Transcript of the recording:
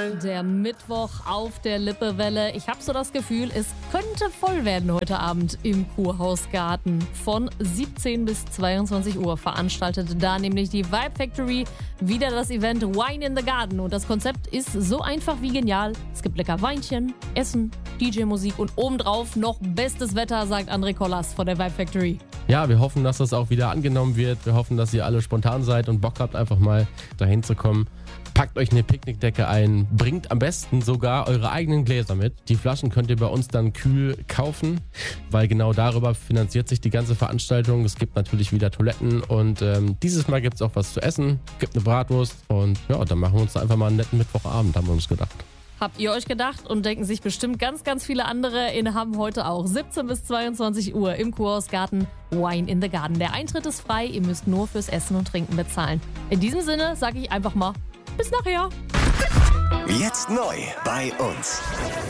Der Mittwoch auf der Lippewelle. Ich habe so das Gefühl, es könnte voll werden heute Abend im Kurhausgarten. Von 17 bis 22 Uhr veranstaltet da nämlich die Vibe Factory wieder das Event Wine in the Garden. Und das Konzept ist so einfach wie genial. Es gibt lecker Weinchen, Essen, DJ-Musik und obendrauf noch bestes Wetter, sagt André Kollas von der Vibe Factory. Ja, wir hoffen, dass das auch wieder angenommen wird. Wir hoffen, dass ihr alle spontan seid und Bock habt, einfach mal dahin zu kommen. Packt euch eine Picknickdecke ein, bringt am besten sogar eure eigenen Gläser mit. Die Flaschen könnt ihr bei uns dann kühl kaufen, weil genau darüber finanziert sich die ganze Veranstaltung. Es gibt natürlich wieder Toiletten und dieses Mal gibt es auch was zu essen, gibt eine Bratwurst und ja, dann machen wir uns da einfach mal einen netten Mittwochabend, haben wir uns gedacht. Habt ihr euch gedacht und denken sich bestimmt ganz, ganz viele andere in Hamm heute auch. 17 bis 22 Uhr im Kurhausgarten, Wine in the Garden. Der Eintritt ist frei, ihr müsst nur fürs Essen und Trinken bezahlen. In diesem Sinne sage ich einfach mal, bis nachher. Jetzt neu bei uns.